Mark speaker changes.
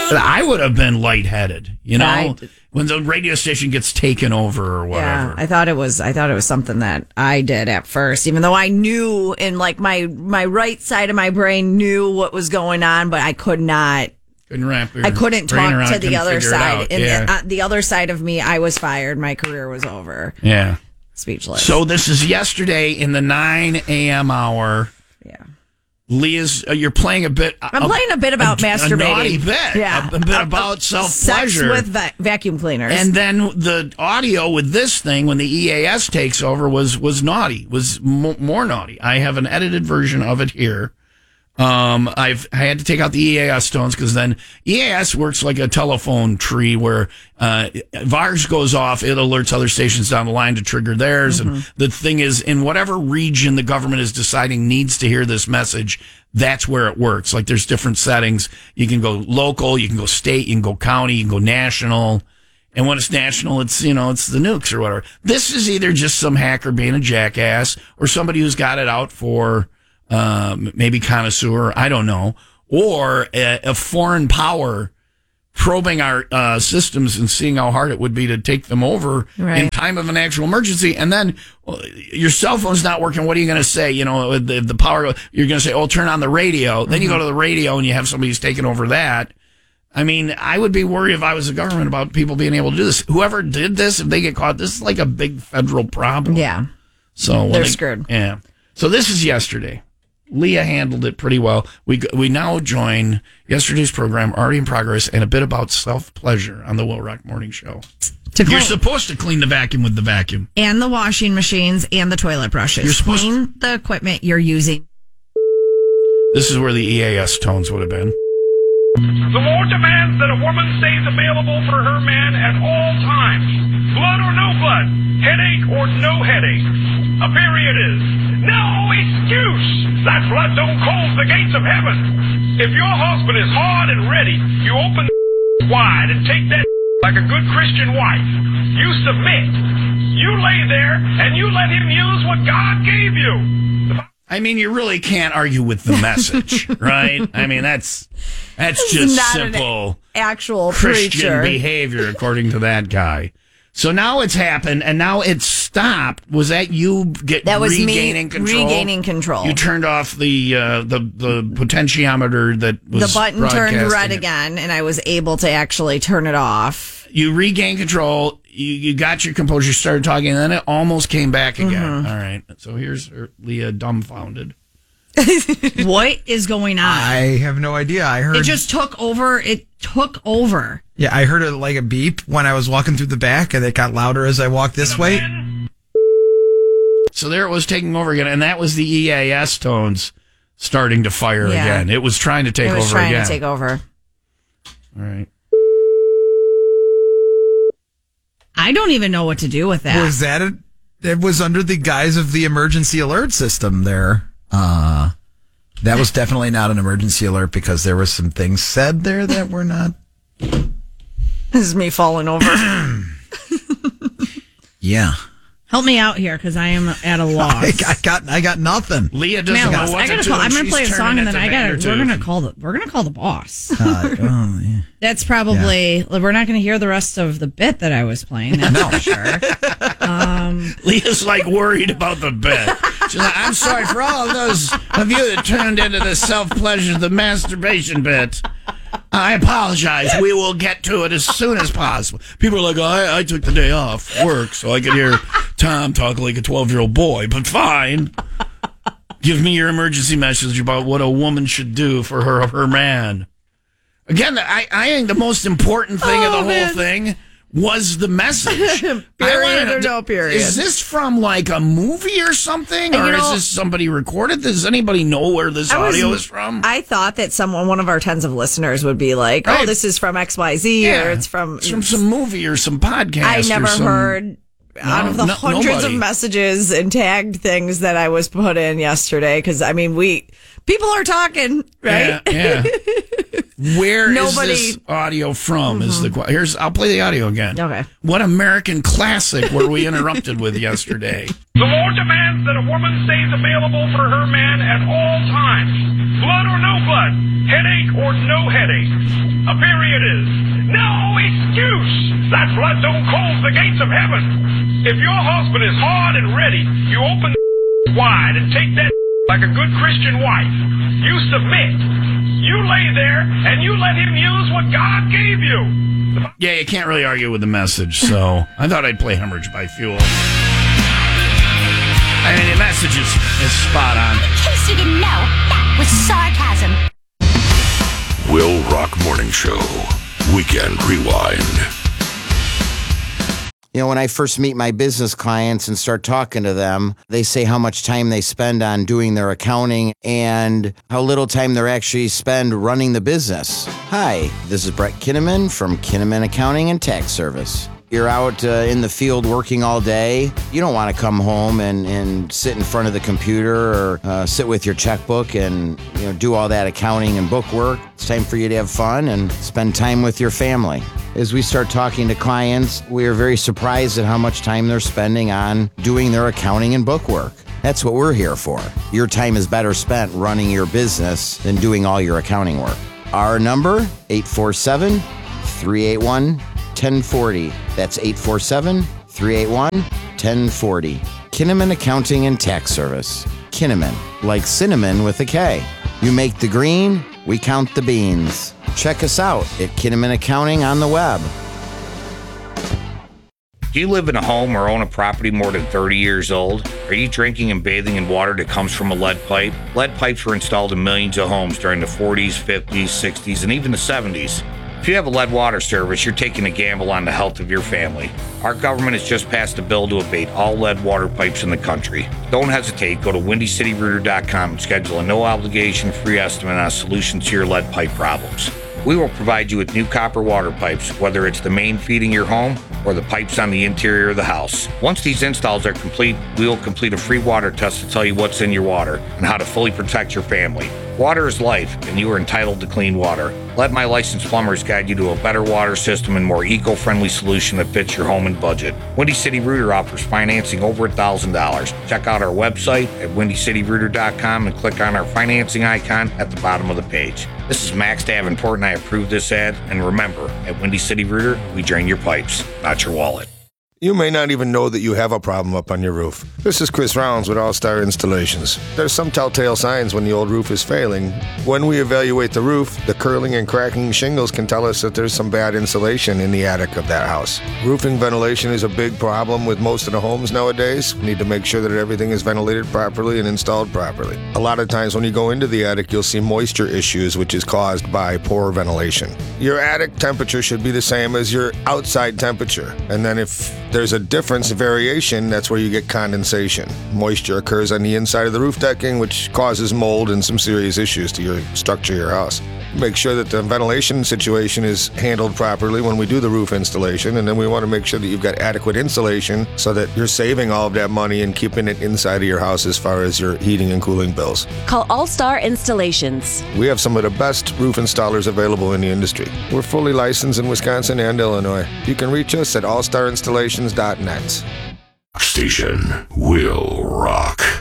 Speaker 1: I would have been lightheaded, when the radio station gets taken over or whatever.
Speaker 2: Yeah, I thought it was something that I did at first, even though I knew in like my right side of my brain knew what was going on, but I could not. I couldn't talk to the other side. And the other side of me, I was fired. My career was over.
Speaker 1: Yeah.
Speaker 2: Speechless.
Speaker 1: So this is yesterday in the 9 a.m. hour.
Speaker 2: Yeah.
Speaker 1: Leah's, you're playing a bit.
Speaker 2: I'm playing a bit about masturbating.
Speaker 1: A naughty bit.
Speaker 2: Yeah.
Speaker 1: A bit about self-pleasure.
Speaker 2: Sex with vacuum cleaners.
Speaker 1: And then the audio with this thing, when the EAS takes over, was naughty, was more naughty. I have an edited version of it here. I had to take out the EAS tones because then EAS works like a telephone tree where VARS goes off, it alerts other stations down the line to trigger theirs. Mm-hmm. And the thing is, in whatever region the government is deciding needs to hear this message, that's where it works. Like there's different settings. You can go local, you can go state, you can go county, you can go national. And when it's national, it's, it's the nukes or whatever. This is either just some hacker being a jackass or somebody who's got it out for maybe connoisseur, I don't know, or a foreign power probing our systems and seeing how hard it would be to take them over in time of an actual emergency. And then your cell phone's not working. What are you going to say? The power, you're going to say, turn on the radio. Then you go to the radio and you have somebody who's taking over that. I mean, I would be worried if I was the government about people being able to do this. Whoever did this, if they get caught, this is like a big federal problem.
Speaker 2: Yeah.
Speaker 1: So
Speaker 2: they're screwed.
Speaker 1: Yeah. So this is yesterday. Leah handled it pretty well. We now join yesterday's program, already in progress, and a bit about self-pleasure on the Will Rock Morning Show. You're supposed to clean the vacuum with the vacuum.
Speaker 2: And the washing machines and the toilet brushes. You're supposed to clean the equipment you're using.
Speaker 1: This is where the EAS tones would have been.
Speaker 3: The law demands that a woman stays available for her man at all times. Blood or no blood, headache or no headache. A period is no excuse that blood don't close the gates of heaven. If your husband is hard and ready, you open wide and take that like a good Christian wife. You submit. You lay there and you let him use what God gave you.
Speaker 1: I mean, you really can't argue with the message, right? I mean, that's just
Speaker 2: not
Speaker 1: simple
Speaker 2: actual
Speaker 1: Christian
Speaker 2: preacher
Speaker 1: behavior, according to that guy. So now it's happened, and now it's stopped. Was that you regaining control?
Speaker 2: Regaining control.
Speaker 1: You turned off the potentiometer that was
Speaker 2: the button turned red again, and I was able to actually turn it off.
Speaker 1: You regained control. You got your composure. You started talking, and then it almost came back again.
Speaker 2: Mm-hmm.
Speaker 1: All right. So here's Leah dumbfounded.
Speaker 4: What is going on?
Speaker 5: I have no idea. I heard
Speaker 4: it just took over. It took over.
Speaker 5: Yeah, I heard it like a beep when I was walking through the back, and it got louder as I walked this way.
Speaker 1: So there it was taking over again, and that was the EAS tones starting to fire again. It was trying to take over again.
Speaker 2: It was trying to take over.
Speaker 1: All right.
Speaker 4: I don't even know what to do with that.
Speaker 5: Was that it? It was under the guise of the emergency alert system there. That was definitely not an emergency alert because there were some things said there that were not.
Speaker 2: This is me falling over.
Speaker 5: Yeah.
Speaker 4: Help me out here because I am at a loss.
Speaker 5: I got nothing.
Speaker 1: Leah doesn't know what to do.
Speaker 4: I'm going to play a song and then we're going to call the boss.
Speaker 5: Yeah.
Speaker 4: That's probably we're not going to hear the rest of the bit that I was playing. That's for sure.
Speaker 1: Leah's like worried about the bit. She's like, I'm sorry for all of those of you that turned into the self-pleasure, the masturbation bit. I apologize. We will get to it as soon as possible. People are like, I took the day off work so I could hear Tom talk like a 12-year-old boy, but fine. Give me your emergency message about what a woman should do for her man. Again, I think the most important thing of the whole thing was the message.
Speaker 2: Period or no period.
Speaker 1: Is this from like a movie or something? Or is this somebody recorded? Does anybody know where this audio is from?
Speaker 2: I thought that one of our tens of listeners would be like, this is from XYZ or it's from
Speaker 1: some movie or some podcast.
Speaker 2: I never heard out of the hundreds of messages and tagged things that I was put in yesterday. Because, I mean, people are talking, right?
Speaker 1: Yeah. Where is this audio from? Is the I'll play the audio again.
Speaker 2: Okay.
Speaker 1: What American classic were we interrupted with yesterday?
Speaker 3: The law demands that a woman stays available for her man at all times. Blood or no blood, headache or no headache. A period is no excuse that blood don't close the gates of heaven. If your husband is hard and ready, you open the wide and take that like a good Christian wife. You submit. You lay there and you let him use what God gave you.
Speaker 1: Yeah, you can't really argue with the message, so I thought I'd play Hemorrhage by Fuel. I mean, the message is spot on.
Speaker 6: In case you didn't know, that was sarcasm.
Speaker 7: Will Rock Morning Show. Weekend Rewind.
Speaker 8: You know, when I first meet my business clients and start talking to them, they say how much time they spend on doing their accounting and how little time they actually spend running the business. Hi, this is Brett Kinnaman from Kinnaman Accounting and Tax Service. You're out in the field working all day. You don't want to come home and sit in front of the computer or sit with your checkbook and do all that accounting and book work. It's time for you to have fun and spend time with your family. As we start talking to clients, we are very surprised at how much time they're spending on doing their accounting and book work. That's what we're here for. Your time is better spent running your business than doing all your accounting work. Our number, 847-381-1040. That's 847-381-1040. Kinnaman Accounting and Tax Service. Kinnaman, like cinnamon with a K. You make the green, we count the beans. Check us out at Kinnaman Accounting on the web.
Speaker 9: Do you live in a home or own a property more than 30 years old? Are you drinking and bathing in water that comes from a lead pipe? Lead pipes were installed in millions of homes during the 40s, 50s, 60s, and even the 70s. If you have a lead water service, you're taking a gamble on the health of your family. Our government has just passed a bill to abate all lead water pipes in the country. Don't hesitate. Go to WindyCityRooter.com and schedule a no-obligation free estimate on a solution to your lead pipe problems. We will provide you with new copper water pipes, whether it's the main feeding your home or the pipes on the interior of the house. Once these installs are complete, we will complete a free water test to tell you what's in your water and how to fully protect your family. Water is life, and you are entitled to clean water. Let my licensed plumbers guide you to a better water system and more eco-friendly solution that fits your home and budget. Windy City Rooter offers financing over $1,000. Check out our website at WindyCityRooter.com and click on our financing icon at the bottom of the page. This is Max Davenport, and I approve this ad. And remember, at Windy City Rooter, we drain your pipes, not your wallet.
Speaker 10: You may not even know that you have a problem up on your roof. This is Chris Rounds with All Star Installations. There's some telltale signs when the old roof is failing. When we evaluate the roof, the curling and cracking shingles can tell us that there's some bad insulation in the attic of that house. Roofing ventilation is a big problem with most of the homes nowadays. We need to make sure that everything is ventilated properly and installed properly. A lot of times when you go into the attic, you'll see moisture issues, which is caused by poor ventilation. Your attic temperature should be the same as your outside temperature. And then if there's a difference, a variation, that's where you get condensation. Moisture occurs on the inside of the roof decking, which causes mold and some serious issues to your structure of your house. Make sure that the ventilation situation is handled properly when we do the roof installation, and then we want to make sure that you've got adequate insulation so that you're saving all of that money and keeping it inside of your house as far as your heating and cooling bills.
Speaker 11: Call All Star Installations.
Speaker 10: We have some of the best roof installers available in the industry. We're fully licensed in Wisconsin and Illinois. You can reach us at allstarinstallations.net.
Speaker 7: Station will rock.